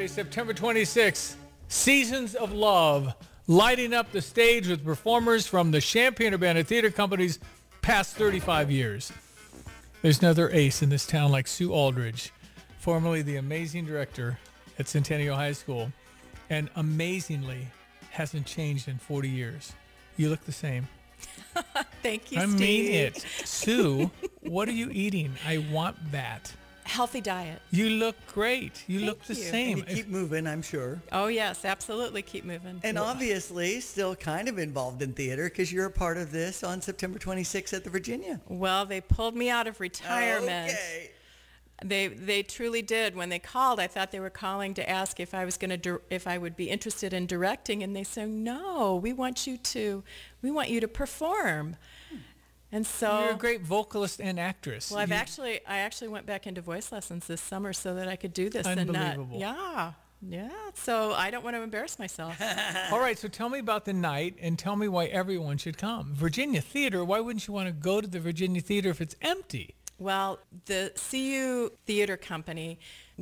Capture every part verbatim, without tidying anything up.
Saturday, September twenty-sixth, Seasons of Love, lighting up the stage with performers from the Champaign-Urbana Theater Company's past thirty-five years. There's another ace in this town like Sue Aldridge, formerly the amazing director at Centennial High School, and amazingly hasn't changed in forty years. You look the same. Thank you, I Steve. mean it. Sue, what are you eating? I want that. Healthy diet. You look great. You Thank look the you. same. And you keep moving, I'm sure. Oh, yes, absolutely keep moving. And obviously still kind of involved in theater because you're a part of this on September twenty-sixth at the Virginia. Well, they pulled me out of retirement. Okay. They they truly did. When they called, I thought they were calling to ask if I was going to dir- if I would be interested in directing, and they said, "No, we want you to we want you to perform." And so You're a great vocalist and actress. Well, I've You- actually I actually went back into voice lessons this summer so that I could do this and not Unbelievable. yeah. Yeah, so I don't want to embarrass myself. All right, so tell me about the night and tell me why everyone should come. Virginia Theater, why wouldn't you want to go to the Virginia Theater if it's empty? Well, the C U Theater Company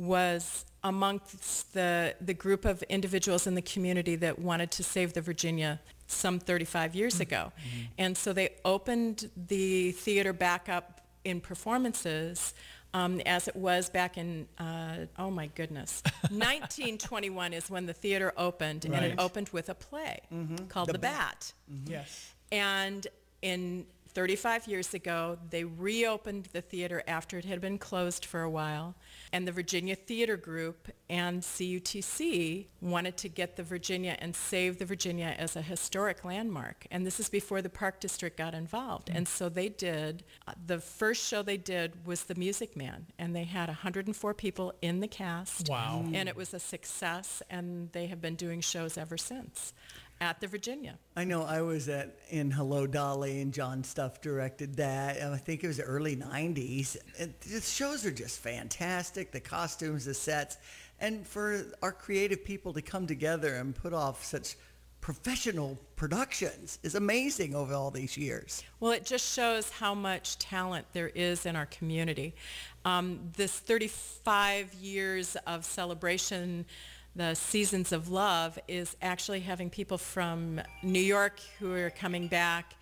was amongst the the group of individuals in the community that wanted to save the Virginia some thirty-five years ago. Mm-hmm. And so they opened the theater back up in performances um, as it was back in, uh, oh my goodness, nineteen twenty-one is when the theater opened, and Right. it opened with a play called The The, Bat. Yes. And in thirty-five years ago, they reopened the theater after it had been closed for a while. And the Virginia Theater Group and C U T C wanted to get the Virginia and save the Virginia as a historic landmark. And this is before the Park District got involved. And so they did, uh, the first show they did was The Music Man. And they had one hundred four people in the cast. Wow. And it was a success, and they have been doing shows ever since at the Virginia. I know I was at in Hello Dolly, and John Stuff directed that. and I think it was the early nineties. And the shows are just fantastic. The costumes, the sets, and for our creative people to come together and put off such professional productions is amazing over all these years. Well, it just shows how much talent there is in our community. Um, this thirty-five years of celebration, the Seasons of Love, is actually having people from New York who are coming back.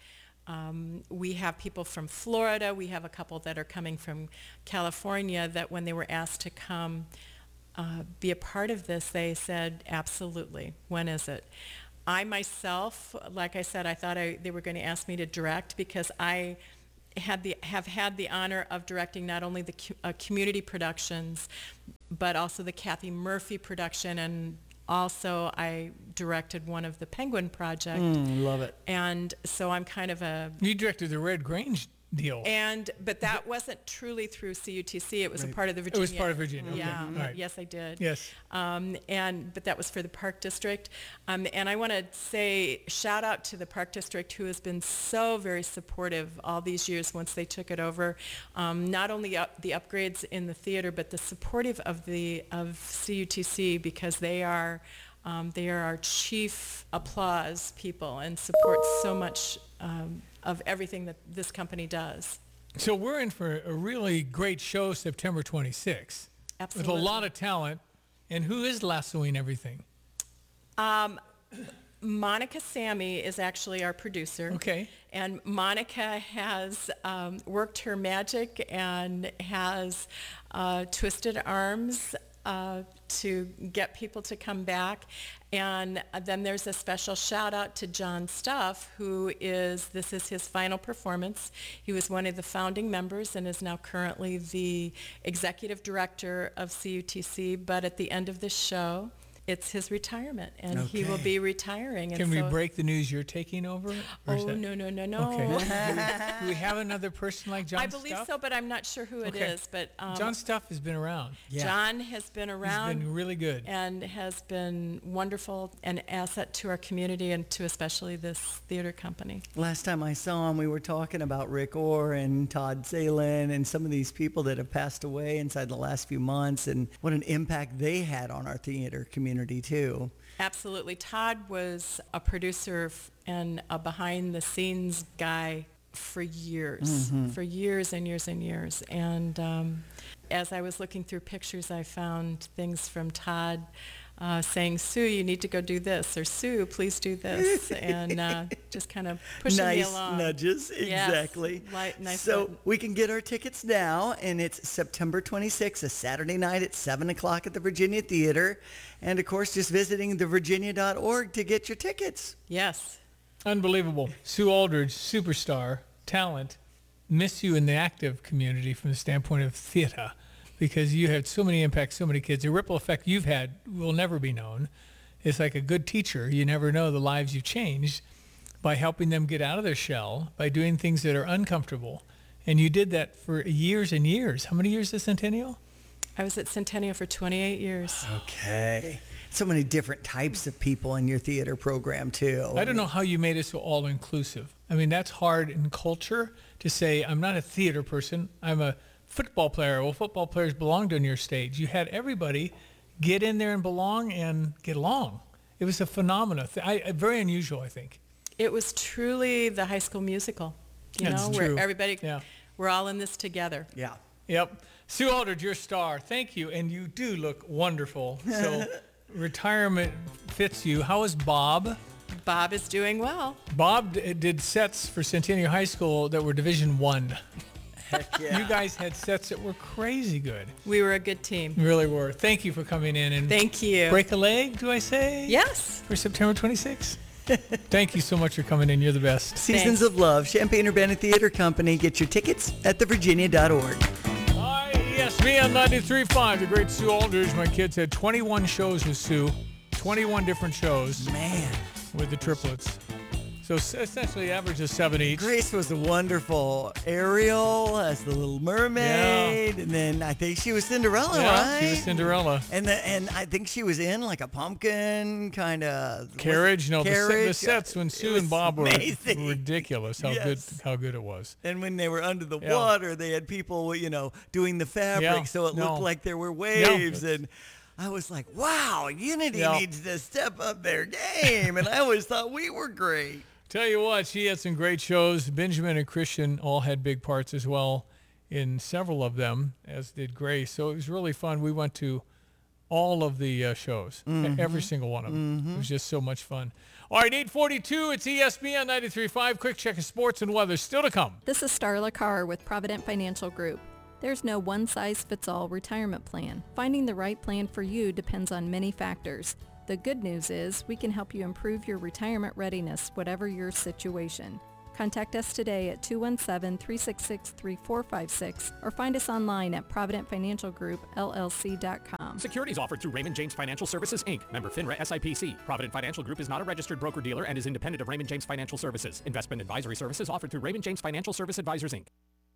Um, we have people from Florida. We have a couple that are coming from California that when they were asked to come uh, be a part of this, they said, absolutely. When is it? I myself, like I said, I thought I, they were going to ask me to direct because I had the have had the honor of directing not only the co- uh, community productions, but also the Kathy Murphy production, and also I directed one of the Penguin Project. Mm, love it. And so I'm kind of a You directed the Red Grange deal. and but that wasn't truly through C U T C. It was Right. a part of the It Virginia. was part of Virginia. Okay. Yeah. All right. Yes, I did. Yes. Um, and but that was for the Park District. Um, and I want to say shout out to the Park District, who has been so very supportive all these years once they took it over. Um, not only up the upgrades in the theater, but the supportive of the of C U T C, because they are um, they are our chief applause people and support so much um, of everything that this company does. So we're in for a really great show September twenty-sixth Absolutely. with a lot of talent. And who is lassoing everything? Um, Monica Sammy is actually our producer. Okay. And Monica has um, worked her magic and has uh, twisted arms uh, to get people to come back. And then there's a special shout out to John Stuff, who is, this is his final performance. He was one of the founding members and is now currently the executive director of C U T C. But at the end of this show, it's his retirement, and he will Okay. be retiring. And Can we so- break the news you're taking over? Or is Oh, that- no, no, no, no. Okay. Do we have another person like John I believe Stuff? so, but I'm not sure who it Okay. is. But um, John Stuff has been around. Yeah. John has been around He's been really good. and has been wonderful, and asset to our community and to especially this theater company. Last time I saw him, we were talking about Rick Orr and Todd Salin and some of these people that have passed away inside the last few months, and what an impact they had on our theater community too. Absolutely. Todd was a producer f- and a behind-the-scenes guy for years, for years and years and years. And um, as I was looking through pictures, I found things from Todd uh, saying, Sue, you need to go do this, or Sue, please do this, and uh, just kind of pushing nice me along. nudges, Yes, exactly. light, nice so button. we can get our tickets now, and it's September twenty-sixth, a Saturday night at seven o'clock at the Virginia Theater. And, of course, just visiting the virginia dot org to get your tickets. Yes. Unbelievable. Sue Aldridge, superstar, talent. Miss you in the active community from the standpoint of theater, because you had so many impacts, so many kids. The ripple effect you've had will never be known. It's like a good teacher. You never know the lives you've changed by helping them get out of their shell, by doing things that are uncomfortable. And you did that for years and years. How many years at Centennial? I was at Centennial for twenty-eight years. Okay. So many different types of people in your theater program, too. I don't know how you made it so all-inclusive. I mean, that's hard in culture to say, I'm not a theater person, I'm a football player. Well, football players belonged on your stage. You had everybody get in there and belong and get along. It was a phenomenon. I, I, very unusual, I think. It was truly the High School Musical, you That's know, true. where everybody, Yeah. we're all in this together. Yeah. Yep. Sue Aldridge, your star. Thank you. And you do look wonderful. So retirement fits you. How is Bob? Bob is doing well. Bob d- did sets for Centennial High School that were Division One. Heck yeah. You guys had sets that were crazy good. We were a good team. You really were. Thank you for coming in and Thank you. break a leg, do I say? Yes. For September twenty-sixth. Thank you so much for coming in. You're the best. Seasons Thanks. of Love, Champaign-Urbana Theater Company. Get your tickets at the virginia dot org. Hi, yes, me on ninety-three point five, the great Sue Aldridge. My kids had twenty-one shows with Sue, twenty-one different shows Man, with the triplets. So s- essentially average is seven each. Grace was a wonderful Ariel as the Little Mermaid, and then I think she was Cinderella, Yeah, right? she was Cinderella. And the, and I think she was in like a pumpkin kind of Carriage, no, the, se- the carriage. sets when It Sue was and Bob were amazing. ridiculous. How Yes. good, how good it was. And when they were under the Yeah. water, they had people, you know, doing the fabric, Yeah, so it no. looked like there were waves. it's- And I was like, wow, Unity Yeah. needs to step up their game. And I always thought we were great. Tell you what, she had some great shows. Benjamin and Christian all had big parts as well in several of them, as did Grace. So it was really fun. We went to all of the uh, shows, Mm-hmm. every single one of them. It was just so much fun. All right, eight forty-two, it's E S P N ninety-three point five. Quick check of sports and weather still to come. This is Starla Carr with Provident Financial Group. There's no one-size-fits-all retirement plan. Finding the right plan for you depends on many factors. The good news is we can help you improve your retirement readiness, whatever your situation. Contact us today at two one seven, three six six, three four five six or find us online at provident financial group L L C dot com. Securities offered through Raymond James Financial Services, Incorporated. Member FINRA S I P C. Provident Financial Group is not a registered broker-dealer and is independent of Raymond James Financial Services. Investment advisory services offered through Raymond James Financial Service Advisors, Incorporated.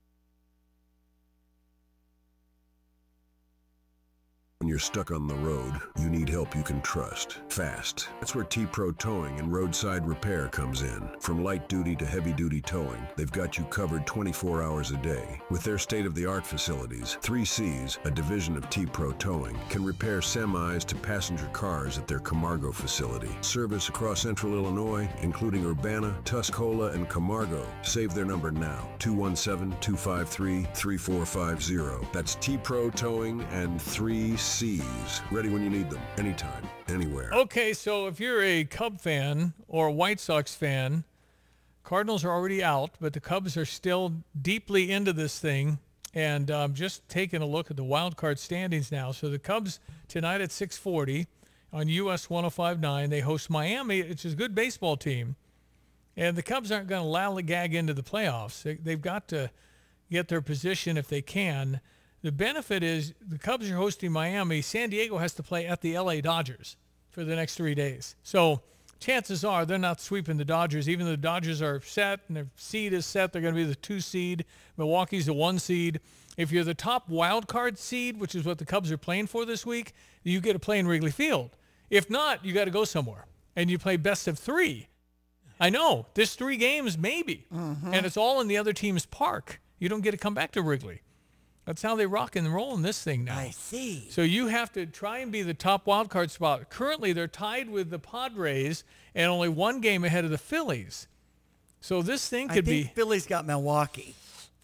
When you're stuck on the road, you need help you can trust. Fast. That's where T-Pro Towing and Roadside Repair comes in. From light duty to heavy duty towing, they've got you covered twenty-four hours a day. With their state-of-the-art facilities, three C's, a division of T-Pro Towing, can repair semis to passenger cars at their Camargo facility. Service across central Illinois, including Urbana, Tuscola, and Camargo. Save their number now, two one seven, two five three, three four five zero. That's T-Pro Towing and three C's. Ready when you need them, anytime, anywhere. Okay, so if you're a Cub fan or a White Sox fan, Cardinals are already out, but the Cubs are still deeply into this thing. And um, just taking a look at the wild card standings now. So the Cubs tonight at six forty on U S one oh five point nine. They host Miami, which is a good baseball team. And the Cubs aren't going to lollygag into the playoffs. They, they've got to get their position if they can. The benefit is the Cubs are hosting Miami. San Diego has to play at the L A Dodgers for the next three days. So chances are they're not sweeping the Dodgers. Even though the Dodgers are set and their seed is set, they're going to be the two seed. Milwaukee's the one seed. If you're the top wild card seed, which is what the Cubs are playing for this week, you get to play in Wrigley Field. If not, you got to go somewhere. And you play best of three. I know. There's three games maybe. Mm-hmm. And it's all in the other team's park. You don't get to come back to Wrigley. That's how they rock and roll in this thing now. I see. So you have to try and be the top wild card spot. Currently, they're tied with the Padres and only one game ahead of the Phillies. So this thing I could think be... Philly's got Milwaukee.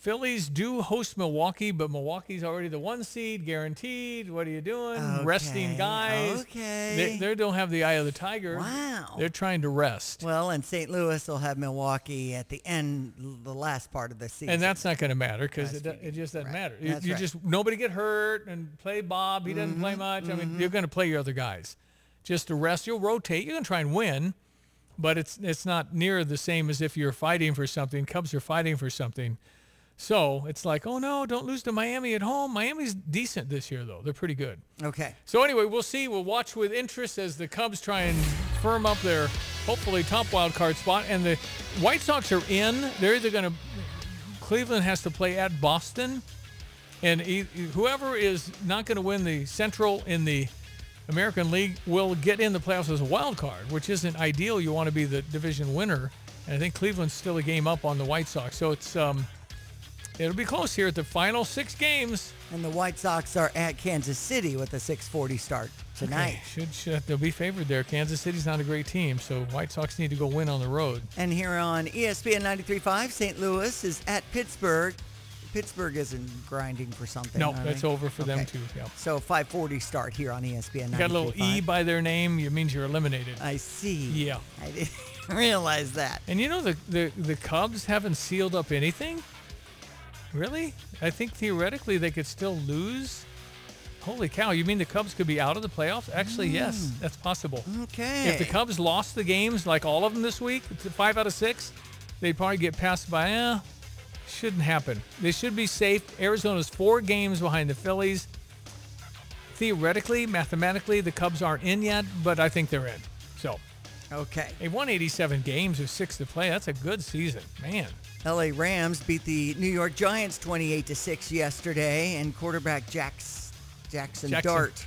Phillies do host Milwaukee, but Milwaukee's already the one seed, guaranteed. What are you doing? Okay, Resting guys. okay. They, they don't have the eye of the tiger. Wow. They're trying to rest. Well, and Saint Louis will have Milwaukee at the end, the last part of the season. And that's not going to matter because it, That's do- it just doesn't right. matter. You, That's you right. just nobody get hurt and play Bob. He doesn't play much. I mean, you're going to play your other guys. Just to rest, you'll rotate. You're going to try and win, but it's it's not near the same as if you're fighting for something. Cubs are fighting for something. So it's like, oh no, don't lose to Miami at home. Miami's decent this year, though. They're pretty good. Okay. So anyway, we'll see. We'll watch with interest as the Cubs try and firm up their hopefully top wild card spot. And the White Sox are in. They're either going to Cleveland has to play at Boston, and e- whoever is not going to win the Central in the American League will get in the playoffs as a wild card, which isn't ideal. You want to be the division winner, and I think Cleveland's still a game up on the White Sox. So it's um, it'll be close here at the final six games. And the White Sox are at Kansas City with a six forty start tonight. Okay, should, should they'll be favored there. Kansas City's not a great team, so White Sox need to go win on the road. And here on E S P N ninety-three point five, Saint Louis is at Pittsburgh. Pittsburgh isn't grinding for something. No, are that's they? over for them Okay. too. Yeah. So five forty start here on E S P N Got a ninety-three little point five. E by their name, it means you're eliminated. I see. Yeah. I didn't realize that. And you know the, the the Cubs haven't sealed up anything? Really? I think theoretically they could still lose. Holy cow, you mean the Cubs could be out of the playoffs? Actually, yes, that's possible. Okay. If the Cubs lost the games, like all of them this week, to five out of six, they'd probably get passed by, eh, shouldn't happen. They should be safe. Arizona's four games behind the Phillies. Theoretically, mathematically, the Cubs aren't in yet, but I think they're in. So Okay. they won eighty-seven games with six to play. That's a good season, man. L A Rams beat the New York Giants twenty-eight to six yesterday, and quarterback Jax, Jackson, Jackson. Dart.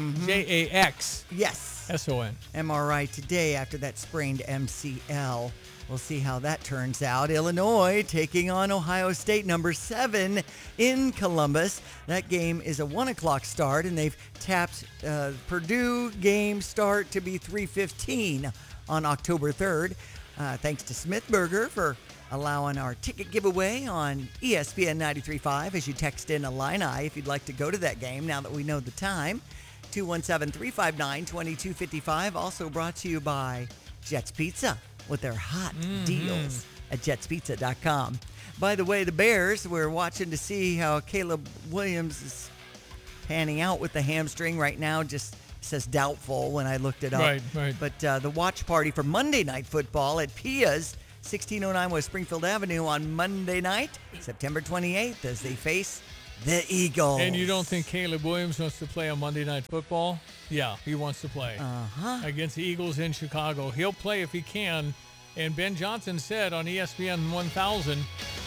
J A X Yes. S O N. M R I today after that sprained M C L. We'll see how that turns out. Illinois taking on Ohio State, number seven in Columbus. That game is a one o'clock start, and they've tapped uh, Purdue game start to be three fifteen on October third. Uh, thanks to Smithburger for allowing our ticket giveaway on E S P N ninety-three point five as you text in Illini if you'd like to go to that game now that we know the time. two one seven, three five nine, two two five five. Also brought to you by Jets Pizza with their hot deals at jets pizza dot com. By the way, the Bears, we're watching to see how Caleb Williams is panning out with the hamstring right now. Just says doubtful when I looked it up. Right, right. But uh, the watch party for Monday Night Football at Pia's, sixteen oh nine West Springfield Avenue on Monday night, September twenty-eighth, as they face the Eagles. And you don't think Caleb Williams wants to play on Monday Night Football? Yeah, he wants to play. Uh-huh. Against the Eagles in Chicago. He'll play if he can. And Ben Johnson said on E S P N one thousand,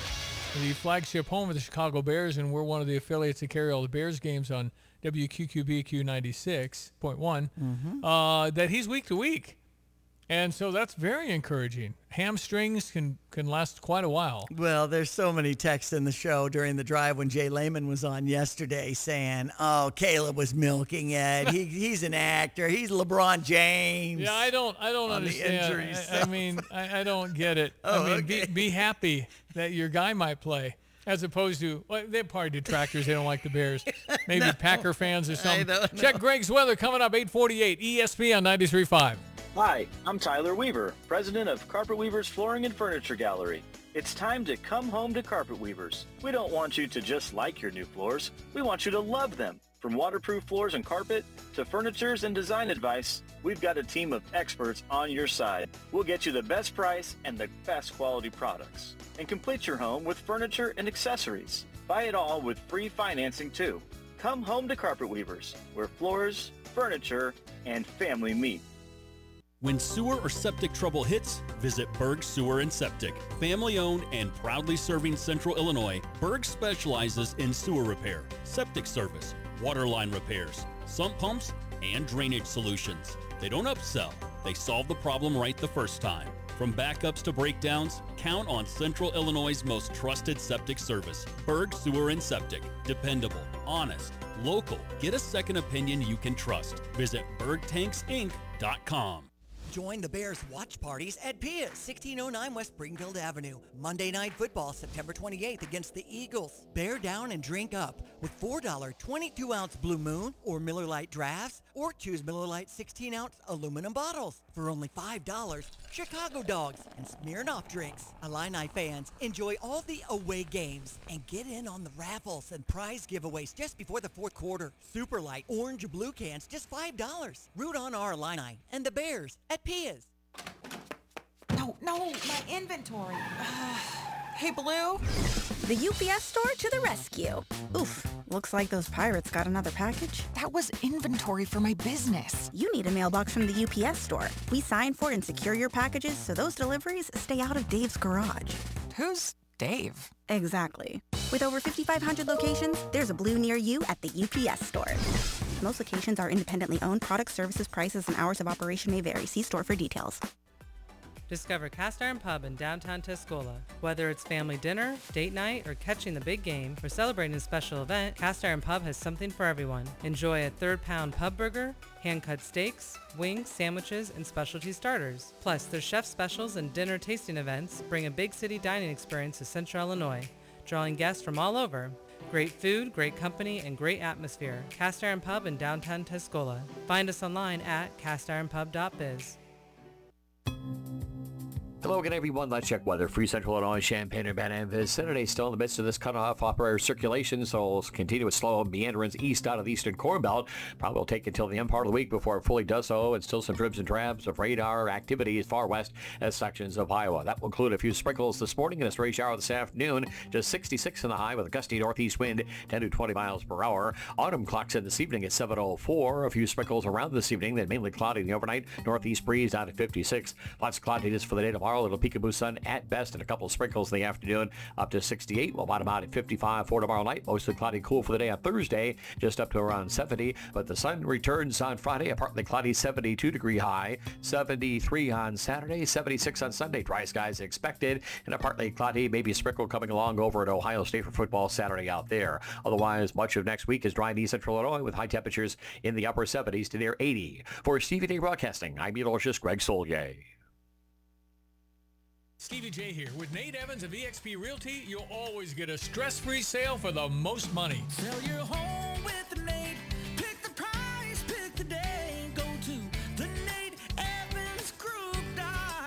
the flagship home of the Chicago Bears, and we're one of the affiliates that carry all the Bears games on W Q Q B Q ninety-six point one, Mm-hmm. uh, that he's week to week. And so that's very encouraging. Hamstrings can, can last quite a while. Well, there's so many texts in the show during the drive when Jay Lehman was on yesterday saying, oh, Caleb was milking it. He, he's an actor. He's LeBron James. Yeah, I don't, I don't On the understand. injury I, I stuff. mean, I, I don't get it. Oh, I mean, okay. be, be happy that your guy might play, as opposed to, well, they're probably detractors. They don't like the Bears. Maybe Packer fans or something. don't Check Greg's weather coming up eight forty-eight, E S P N ninety-three point five. Hi, I'm Tyler Weaver, president of Carpet Weavers Flooring and Furniture Gallery. It's time to come home to Carpet Weavers. We don't want you to just like your new floors. We want you to love them. From waterproof floors and carpet to furnitures and design advice, we've got a team of experts on your side. We'll get you the best price and the best quality products. And complete your home with furniture and accessories. Buy it all with free financing too. Come home to Carpet Weavers, where floors, furniture, and family meet. When sewer or septic trouble hits, visit Berg Sewer and Septic. Family owned and proudly serving Central Illinois, Berg specializes in sewer repair, septic service, water line repairs, sump pumps, and drainage solutions. They don't upsell, they solve the problem right the first time. From backups to breakdowns, count on Central Illinois' most trusted septic service. Berg Sewer and Septic. Dependable, honest, local. Get a second opinion you can trust. Visit berg tanks inc dot com. Join the Bears watch parties at Pia's, sixteen oh nine West Springfield Avenue. Monday Night Football, September twenty-eighth against the Eagles. Bear down and drink up with four dollars twenty-two ounce Blue Moon or Miller Lite drafts, or choose Miller Lite sixteen ounce aluminum bottles. For only five dollars, Chicago dogs and Smirnoff drinks. Illini fans, enjoy all the away games and get in on the raffles and prize giveaways just before the fourth quarter. Super Light orange blue cans, just five dollars. Root on our Illini and the Bears at Pia's. No, no, my inventory. Hey, Blue. The U P S store to the rescue. Oof, looks like those pirates got another package. That was inventory for my business. You need a mailbox from the U P S store. We sign for and secure your packages so those deliveries stay out of Dave's garage. Who's Dave? Exactly. With over fifty-five hundred locations, there's a Blue near you at the U P S store. Most locations are independently owned. Products, services, prices, and hours of operation may vary. See store for details. Discover Cast Iron Pub in downtown Tuscola. Whether it's family dinner, date night, or catching the big game, or celebrating a special event, Cast Iron Pub has something for everyone. Enjoy a third pound pub burger, hand-cut steaks, wings, sandwiches, and specialty starters. Plus, their chef specials and dinner tasting events bring a big city dining experience to Central Illinois, drawing guests from all over. Great food, great company, and great atmosphere. Cast Iron Pub in downtown Tuscola. Find us online at cast iron pub dot biz. Hello again, everyone. Let's check weather. Free Central Illinois, Champaign-Urbana vicinity. Still in the midst of this cutoff operator circulation, so we'll continue with slow meanderings east out of the eastern Corn Belt. Probably will take until the end part of the week before it fully does so, and still some dribs and drabs of radar activity as far west as sections of Iowa. That will include a few sprinkles this morning and a stray shower this afternoon. Just sixty-six in the high with a gusty northeast wind, ten to twenty miles per hour. Autumn clocks in this evening at seven oh four. A few sprinkles around this evening, then mainly cloudy in the overnight. Northeast breeze down at fifty-six. Lots of cloudiness for the day tomorrow. Little peekaboo sun at best and a couple of sprinkles in the afternoon up to sixty-eight. We'll bottom out at fifty-five for tomorrow night. Mostly cloudy, cool for the day on Thursday, just up to around seventy. But the sun returns on Friday, a partly cloudy seventy-two degree high. seventy-three on Saturday, seventy-six on Sunday. Dry skies expected and a partly cloudy, maybe a sprinkle coming along over at Ohio State for football Saturday out there. Otherwise, much of next week is dry in East Central Illinois with high temperatures in the upper seventies to near eighty. For Stevie Day Broadcasting, I'm meteorologist Greg Solye. Stevie J here. With Nate Evans of E X P Realty, you'll always get a stress-free sale for the most money. Sell your home with Nate. Pick the price, pick the day. Go to the nate evans group dot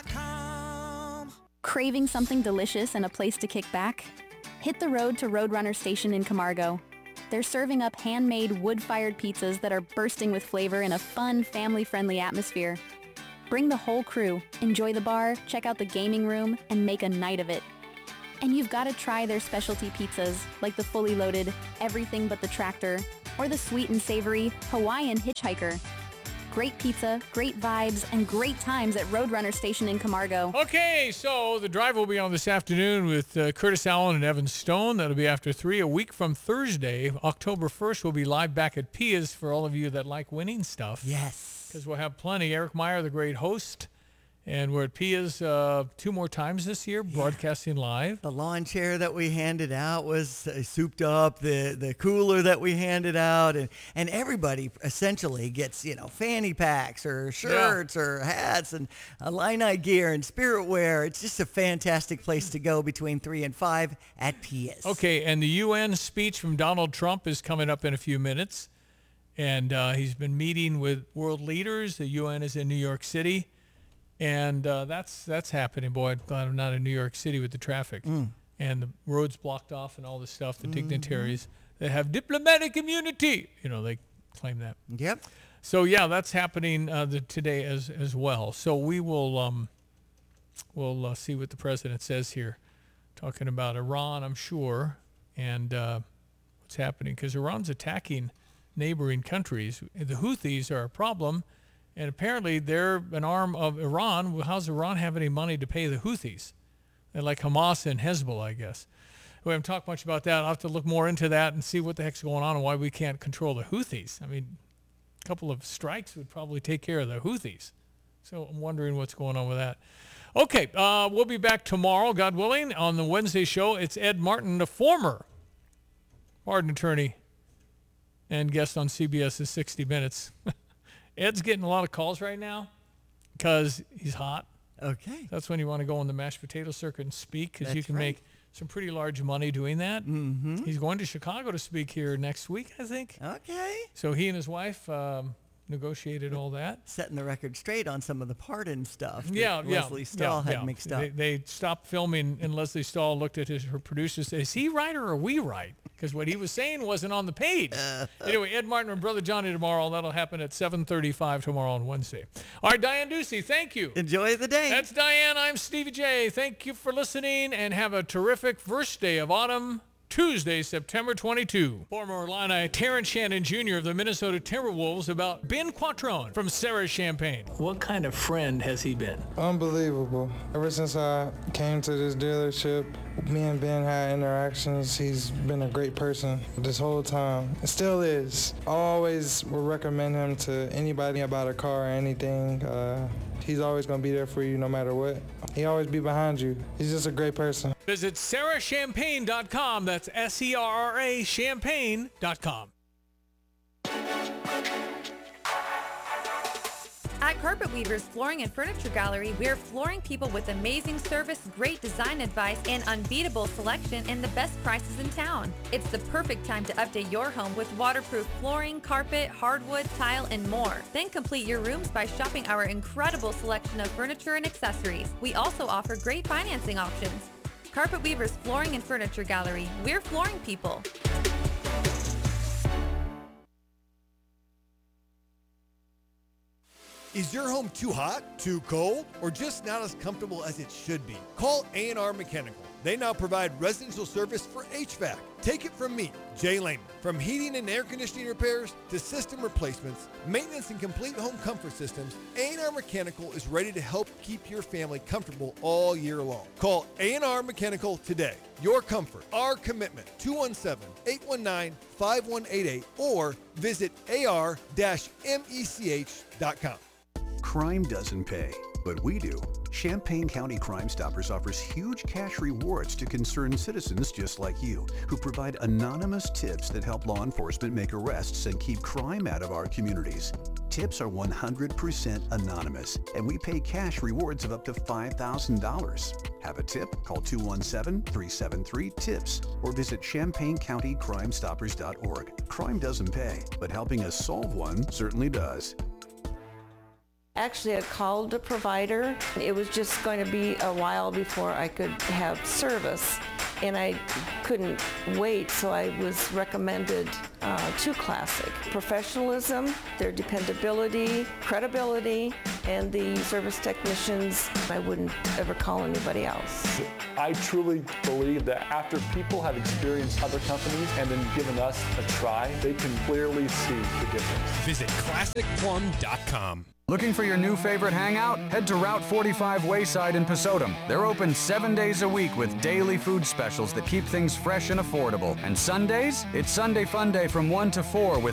com. Craving something delicious and a place to kick back? Hit the road to Roadrunner Station in Camargo. They're serving up handmade wood-fired pizzas that are bursting with flavor in a fun, family-friendly atmosphere. Bring the whole crew, enjoy the bar, check out the gaming room, and make a night of it. And you've got to try their specialty pizzas, like the fully loaded Everything But the Tractor, or the sweet and savory Hawaiian Hitchhiker. Great pizza, great vibes, and great times at Roadrunner Station in Camargo. Okay, so the drive will be on this afternoon with uh, Curtis Allen and Evan Stone. That'll be after three. A week from Thursday, October first, we'll be live back at Pia's for all of you that like winning stuff. Yes. Because we'll have plenty. Eric Meyer, the great host. And we're at Pia's uh, two more times this year, broadcasting live. The lawn chair that we handed out was uh, souped up. The the cooler that we handed out, and, and everybody essentially gets, you know, fanny packs or shirts yeah. or hats and Illini gear and spirit wear. It's just a fantastic place to go between three and five at Pia's. Okay, and the U N speech from Donald Trump is coming up in a few minutes. And uh, he's been meeting with world leaders. The U N is in New York City. And uh, that's that's happening. Boy, I'm glad I'm not in New York City with the traffic. Mm. And the roads blocked off and all this stuff. The mm-hmm. dignitaries, they have diplomatic immunity. You know, they claim that. Yep. So, yeah, that's happening uh, the, today as as well. So we will um, we'll uh, see what the president says here. Talking about Iran, I'm sure, and uh, what's happening. Because Iran's attacking neighboring countries. The Houthis are a problem. And apparently they're an arm of Iran. Well, how's Iran have any money to pay the Houthis? They're like Hamas and Hezbollah, I guess. We haven't talked much about that. I'll have to look more into that and see what the heck's going on and why we can't control the Houthis. I mean, a couple of strikes would probably take care of the Houthis. So I'm wondering what's going on with that. Okay, uh, we'll be back tomorrow, God willing, on the Wednesday show. It's Ed Martin, the former pardon attorney and guest on C B S's sixty minutes. Ed's getting a lot of calls right now, because he's hot. Okay. That's when you want to go on the mashed potato circuit and speak, because you That's can right. make some pretty large money doing that. Mm-hmm. He's going to Chicago to speak here next week, I think. Okay. So he and his wife um, negotiated all that. Setting the record straight on some of the pardon stuff that Yeah, yeah. Leslie Stahl yeah, had yeah. mixed up. They, they stopped filming, and Leslie Stahl looked at his her producer and said, "Is he right or are we right?" Because what he was saying wasn't on the page. Anyway, Ed Martin and Brother Johnny tomorrow. That'll happen at seven thirty-five tomorrow on Wednesday. All right, Diane Ducey, thank you. Enjoy the day. That's Diane. I'm Stevie J. Thank you for listening, and have a terrific first day of autumn, Tuesday, September twenty-second. Former Illini Terrence Shannon Junior of the Minnesota Timberwolves about Ben Quattrone from Sarah Champagne. What kind of friend has he been? Unbelievable. Ever since I came to this dealership, me and Ben had interactions. He's been a great person this whole time. It still is. I always would recommend him to anybody about a car or anything. Uh, he's always going to be there for you no matter what. He always be behind you. He's just a great person. Visit sarah champagne dot com. That's S E R R A champagne dot com. At Carpet Weavers Flooring and Furniture Gallery, we're flooring people with amazing service, great design advice, and unbeatable selection and the best prices in town. It's the perfect time to update your home with waterproof flooring, carpet, hardwood, tile, and more. Then complete your rooms by shopping our incredible selection of furniture and accessories. We also offer great financing options. Carpet Weavers Flooring and Furniture Gallery. We're flooring people. Is your home too hot, too cold, or just not as comfortable as it should be? Call A and R Mechanical. They now provide residential service for H V A C. Take it from me, Jay Lehman. From heating and air conditioning repairs to system replacements, maintenance and complete home comfort systems, A and R Mechanical is ready to help keep your family comfortable all year long. Call A and R Mechanical today. Your comfort, our commitment. two one seven, eight one nine, five one eight eight or visit A R mech dot com. Crime doesn't pay, but we do. Champaign County Crime Stoppers offers huge cash rewards to concerned citizens just like you, who provide anonymous tips that help law enforcement make arrests and keep crime out of our communities. Tips are one hundred percent anonymous, and we pay cash rewards of up to five thousand dollars. Have a tip? Call two one seven, three seven three, TIPS or visit champaign county crime stoppers dot org. Crime doesn't pay, but helping us solve one certainly does. Actually, I called the provider. It was just going to be a while before I could have service, and I couldn't wait, so I was recommended uh, to Classic. Professionalism, their dependability, credibility, and the service technicians, I wouldn't ever call anybody else. I truly believe that after people have experienced other companies and then given us a try, they can clearly see the difference. Visit classic plum dot com. Looking for your new favorite hangout? Head to Route forty-five Wayside in Pasodum. They're open seven days a week with daily food specials that keep things fresh and affordable. And Sundays? It's Sunday Fun Day from one to four with